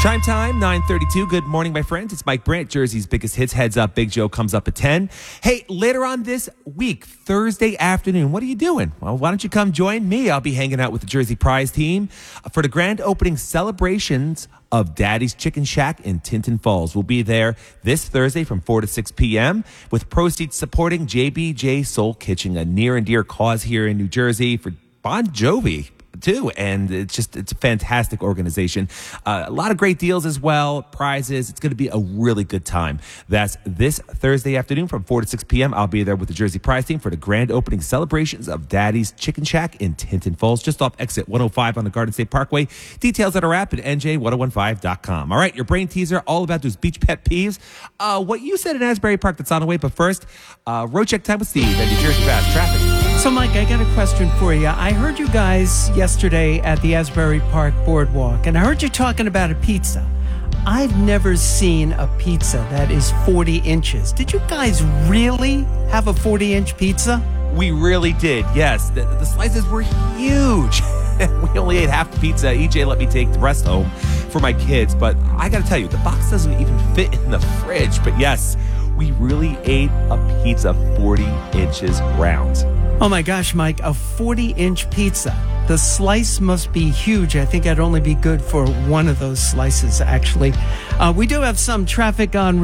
Chime time, 9:32. Good morning, my friends. It's Mike Brandt, Jersey's biggest hits. Heads up, Big Joe comes up at 10. Hey, later on this week, Thursday afternoon, what are you doing? Well, why don't you come join me? I'll be hanging out with the Jersey Prize team for the grand opening celebrations of Daddy's Chicken Shack in Tinton Falls. We'll be there this Thursday from 4 to 6 p.m. with proceeds supporting JBJ Soul Kitchen, a near and dear cause here in New Jersey for Bon Jovi too, and it's a fantastic organization. A lot of great deals as well, prizes. It's going to be a really good time. That's this Thursday afternoon from 4 to 6 p.m. I'll be there with the Jersey Prize team for the grand opening celebrations of Daddy's Chicken Shack in Tinton Falls, just off exit 105 on the Garden State Parkway. Details at our app at nj1015.com. All right, your brain teaser, all about those beach pet peeves. What you said in Asbury Park that's on the way, but first, road check time with Steve and New Jersey Fast Traffic. So, Mike, I got a question for you. I heard you guys yesterday at the Asbury Park Boardwalk, and I heard you talking about a pizza. I've never seen a pizza that is 40 inches. Did you guys really have a 40-inch pizza? We really did, yes. The slices were huge. We only ate half the pizza. EJ let me take the rest home for my kids, but I got to tell you, the box doesn't even fit in the fridge. But yes, we really ate a pizza 40 inches round. Oh my gosh, Mike, a 40-inch pizza. The slice must be huge. I think I'd only be good for one of those slices, actually. We do have some traffic on